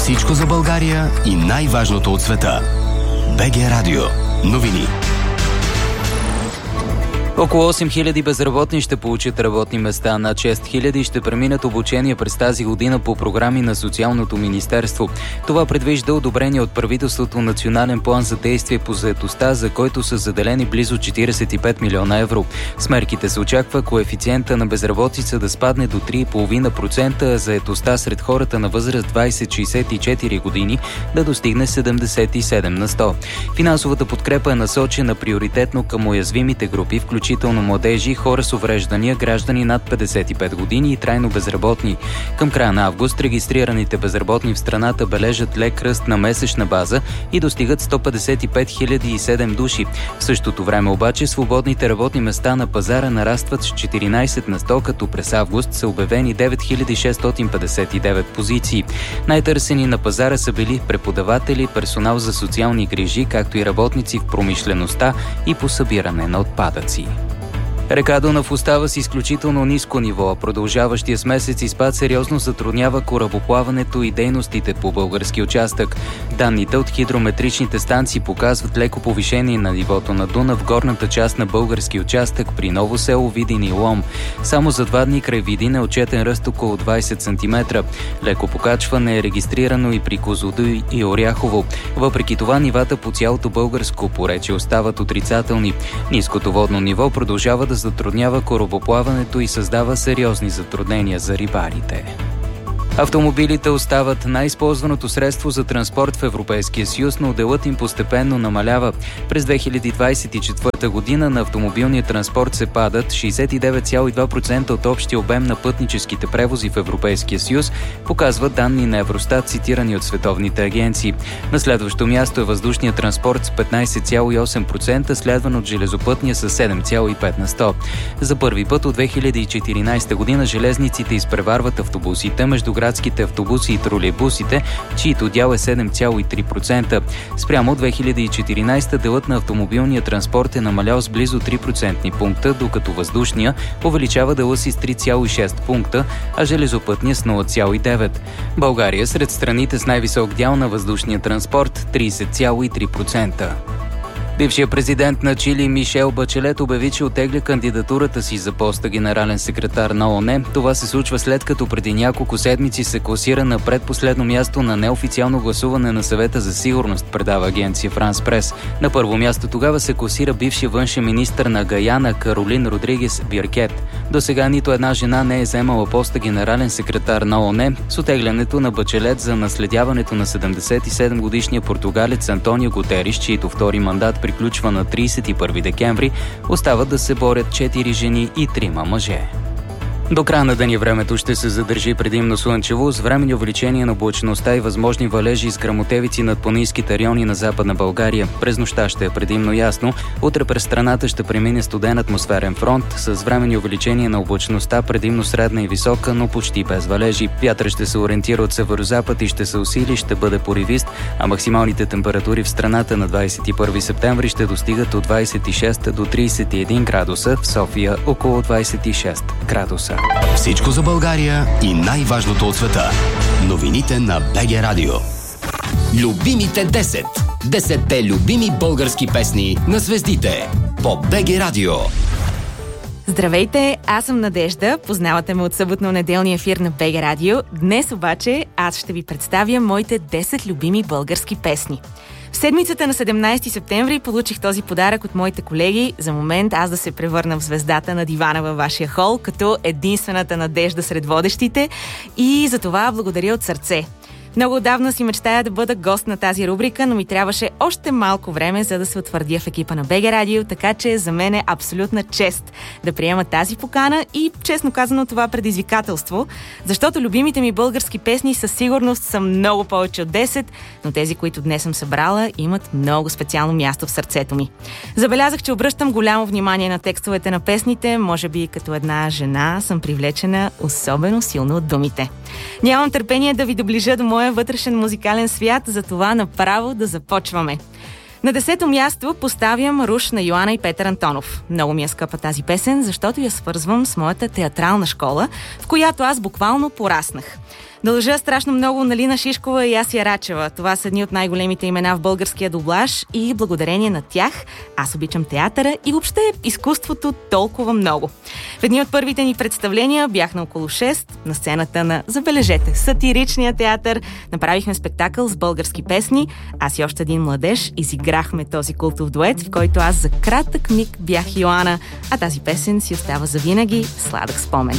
Всичко за България и най-важното от света. БГ Радио. Новини. Около 8000 безработни ще получат работни места, над 6000 ще преминат обучение през тази година по програми на Социалното министерство. Това предвижда одобрение от правителството Национален план за действие по заетостта, за който са заделени близо 45 милиона евро. С мерките се очаква коефициента на безработица да спадне до 3,5%, а заетостта сред хората на възраст 20-64 години да достигне 77 на 100. Финансовата подкрепа е насочена приоритетно към уязвимите групи, включително младежи, хора с увреждания, граждани над 55 години и трайно безработни. Към края на август регистрираните безработни в страната бележат лек ръст на месечна база и достигат 155 007 души. В същото време обаче свободните работни места на пазара нарастват с 14 на 100, като през август са обявени 9659 позиции. Най-търсени на пазара са били преподаватели, персонал за социални грижи, както и работници в промишлеността и по събиране на отпадъци. Река Дунав остава с изключително ниско ниво, а продължаващия с месеци спад сериозно затруднява корабоплаването и дейностите по български участък. Данните от хидрометричните станции показват леко повишение на нивото на Дунав в горната част на български участък при Ново село, Видин и Лом. Само за 2 дни край Видин е отчетен ръст около 20 см. Леко покачване е регистрирано и при Козлодуй и Оряхово. Въпреки това, нивата по цялото българско поречие остават отрицателни. Ниското водно ниво продължава да затруднява корабоплаването и създава сериозни затруднения за рибарите. Автомобилите остават най-използваното средство за транспорт в Европейския съюз, но делът им постепенно намалява. През 2024 година на автомобилния транспорт се падат 69,2% от общия обем на пътническите превози в Европейския съюз, показват данни на Евростат, цитирани от световните агенции. На следващо място е въздушният транспорт с 15,8%, следван от железопътния с 7,5 на 100. За първи път от 2014 година железниците изпреварват автобусите, между градските автобуси и тролейбусите, чието дял е 7,3%. Спрямо 2014 делът на автомобилния транспорт е намалял с близо 3% пункта, докато въздушния увеличава дела си с 3,6 пункта, а железопътния с 0,9. България сред страните с най-висок дял на въздушния транспорт – 30,3%. Бившият президент на Чили Мишел Бачелет обяви, че оттегля кандидатурата си за поста генерален секретар на ООН. Това се случва след като преди няколко седмици се класира на предпоследно място на неофициално гласуване на Съвета за сигурност, предава агенция Франс Прес. На първо място тогава се класира бившия външен министър на Гаяна Каролин Родригес Биркет. До сега нито една жена не е заемала поста генерален секретар на ООН. С оттеглянето на Бачелет за наследяването на 77-годишния португалец Антонио Гутериш, чието втори мандат приключва на 31 декември, остават да се борят 4 жени и 3 мъже. До края на деня времето ще се задържи предимно слънчево, с временни увеличения на облачността и възможни валежи с гръмотевици над планинските райони на Западна България. През нощта ще е предимно ясно. Утре през страната ще премине студен атмосферен фронт с временни увеличения на облачността, предимно средна и висока, но почти без валежи. Вятърът ще се ориентира от северозапад и ще се усили, ще бъде поривист, а максималните температури в страната на 21 септември ще достигат от 26 до 31 градуса, в София около 26 градуса. Всичко за България и най-важното от света. Новините на БГ Радио. Любимите 10. 10-те любими български песни на звездите по БГ Радио. Здравейте, аз съм Надежда, познавате ме от съботно-неделния ефир на БГ Радио. Днес обаче аз ще ви представя моите 10 любими български песни. В седмицата на 17 септември получих този подарък от моите колеги. За момент аз да се превърна в звездата на дивана във вашия хол, като единствената Надежда сред водещите, и за това благодаря от сърце. Много отдавна си мечтая да бъда гост на тази рубрика, но ми трябваше още малко време, за да се утвърдя в екипа на БГ Радио, така че за мен е абсолютна чест да приема тази покана и, честно казано, това предизвикателство, защото любимите ми български песни със сигурност са много повече от 10, но тези, които днес съм събрала, имат много специално място в сърцето ми. Забелязах, че обръщам голямо внимание на текстовете на песните, може би като една жена съм привлечена особено силно от думите. Нямам търпение да ви доближа до моя вътрешен музикален свят, затова направо да започваме. На 10-то място поставям Руш на Йоана и Петър Антонов. Много ми е скъпа тази песен, защото я свързвам с моята театрална школа, в която аз буквално пораснах. Дължа страшно много на Лина Шишкова и Асия Рачева. Това са едни от най-големите имена в българския дублаж и благодарение на тях аз обичам театъра и въобще изкуството толкова много. В едни от първите ни представления бях на около 6 на сцената на, забележете, сатиричния театър. Направихме спектакъл с български песни. Аз и още един младеж изиграхме този култов дует, в който аз за кратък миг бях Йоана, а тази песен си остава завинаги сладък спомен.